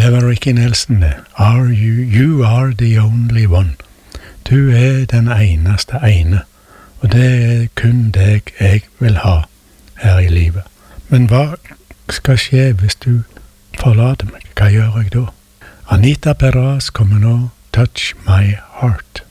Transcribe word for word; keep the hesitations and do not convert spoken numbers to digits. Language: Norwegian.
Det var Ricky Nelson det. Are you, you are the only one. Du er den eneste ene, og det er kun deg jeg vil ha her i livet. Men hva skal skje hvis du forlater meg? Hva gjør jeg da? Anita Perras kommer nå, Touch My Heart.